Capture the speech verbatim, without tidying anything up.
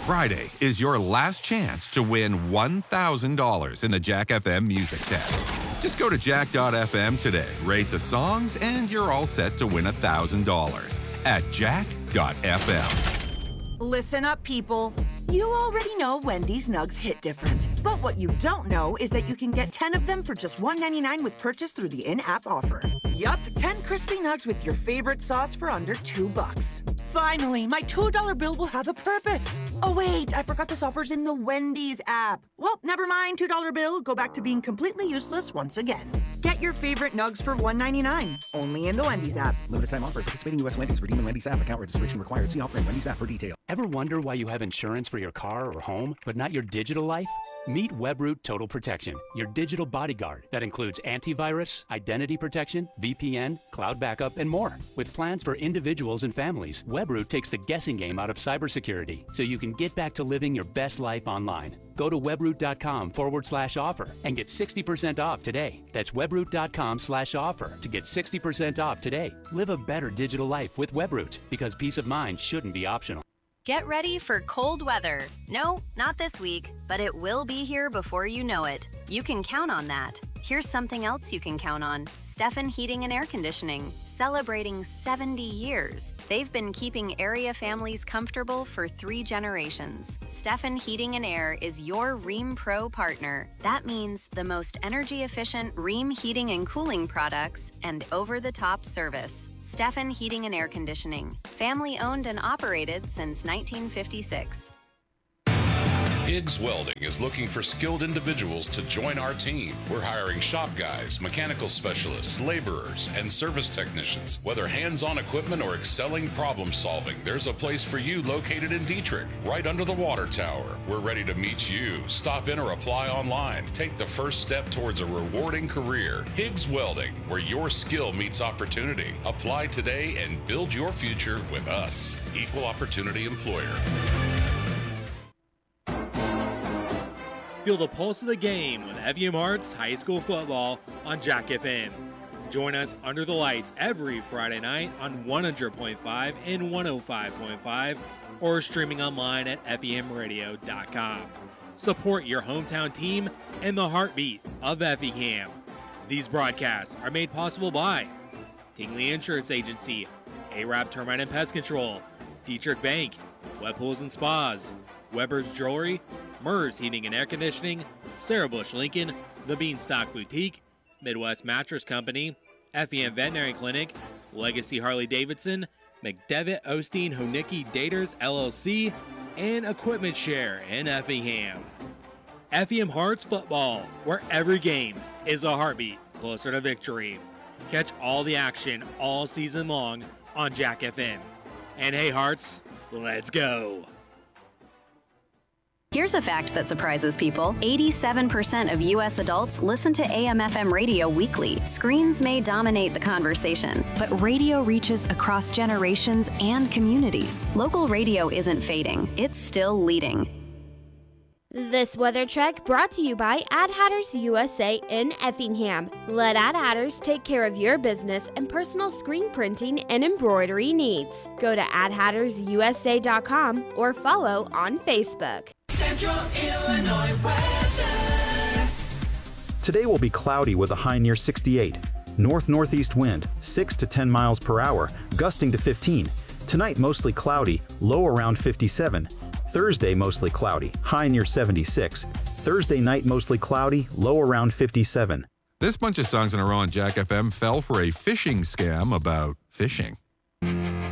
Friday is your last chance to win one thousand dollars in the Jack F M Music Test. Just go to jack dot f m today, rate the songs, and you're all set to win one thousand dollars at jack dot f m. Listen up, people. You already know Wendy's Nugs hit different. But what you don't know is that you can get ten of them for just one ninety-nine with purchase through the in-app offer. Yup, ten crispy nugs with your favorite sauce for under two bucks. Finally, my two dollar bill will have a purpose. Oh wait, I forgot this offer's in the Wendy's app. Well, never mind, two dollar bill. Go back to being completely useless once again. Get your favorite nugs for one ninety-nine. Only in the Wendy's app. Limited time offer. Participating U S Wendy's. Redeem in Wendy's app. Account registration required. See offer in Wendy's app for detail. Ever wonder why you have insurance for your car or home, but not your digital life? Meet Webroot Total Protection, your digital bodyguard that includes antivirus, identity protection, V P N, cloud backup, and more. With plans for individuals and families, Webroot takes the guessing game out of cybersecurity so you can get back to living your best life online. Go to webroot.com forward slash offer and get sixty percent off today. That's webroot.com slash offer to get sixty percent off today. Live a better digital life with Webroot, because peace of mind shouldn't be optional. Get ready for cold weather. No, not this week, but it will be here before you know it. You can count on that. Here's something else you can count on. Stefan Heating and Air Conditioning, celebrating seventy years. They've been keeping area families comfortable for three generations. Stefan Heating and Air is your Rheem Pro partner. That means the most energy-efficient Rheem heating and cooling products and over-the-top service. Stefan Heating and Air Conditioning, family-owned and operated since nineteen fifty-six. Higgs Welding is looking for skilled individuals to join our team. We're hiring shop guys, mechanical specialists, laborers, and service technicians. Whether hands-on equipment or excelling problem solving, there's a place for you located in Dietrich, right under the water tower. We're ready to meet you. Stop in or apply online. Take the first step towards a rewarding career. Higgs Welding, where your skill meets opportunity. Apply today and build your future with us. Equal Opportunity Employer. Feel the pulse of the game with F E M Hearts High School Football on Jack F M. Join us under the lights every Friday night on one hundred point five and one oh five point five or streaming online at F E M radio dot com. Support your hometown team and the heartbeat of Effingham. These broadcasts are made possible by Tingley Insurance Agency, A-Rap Termite and Pest Control, Dietrich Bank, Web Pools and Spas, Weber's Jewelry, Mers Heating and Air Conditioning, Sarah Bush Lincoln, The Beanstalk Boutique, Midwest Mattress Company, F E M Veterinary Clinic, Legacy Harley Davidson, McDevitt Osteen Honicki Daters L L C, and Equipment Share in Effingham. F E M Hearts Football, where every game is a heartbeat closer to victory. Catch all the action all season long on Jack F M. And hey Hearts, let's go! Here's a fact that surprises people. eighty-seven percent of U S adults listen to A M F M radio weekly. Screens may dominate the conversation, but radio reaches across generations and communities. Local radio isn't fading. It's still leading. This weather check brought to you by Ad Hatters U S A in Effingham. Let Ad Hatters take care of your business and personal screen printing and embroidery needs. Go to ad hatters u s a dot com or follow on Facebook. Central Illinois weather. Today will be cloudy with a high near sixty-eight. North-northeast wind, six to ten miles per hour, gusting to fifteen. Tonight mostly cloudy, low around fifty-seven. Thursday mostly cloudy, high near seventy-six. Thursday night mostly cloudy, low around fifty-seven. This bunch of songs in a row on Jack F M fell for a phishing scam about fishing.